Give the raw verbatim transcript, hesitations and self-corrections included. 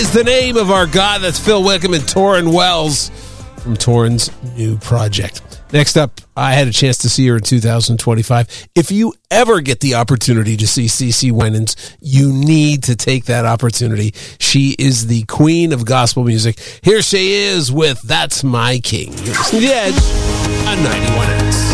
is the name of our guy. That's Phil Wickham and Torrin Wells from Torrin's new project. Next up, I had a chance to see her in two thousand twenty-five. If you ever get the opportunity to see CeCe Winans, you need to take that opportunity. She is the queen of gospel music. Here she is with That's My King. You're listening to The Edge on ninety-one X.